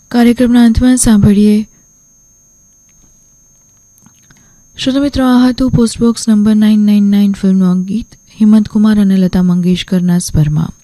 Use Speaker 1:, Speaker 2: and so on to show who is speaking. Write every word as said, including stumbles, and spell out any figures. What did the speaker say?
Speaker 1: કાર્યક્રમના અંતમાં સાંભળીએ. શ્રોતા મિત્રો, આ હતું postbox number nine nine nine ફિલ્મનું ગીત હિંમત કુમાર અને લતા મંગેશકરના સ્વરમાં.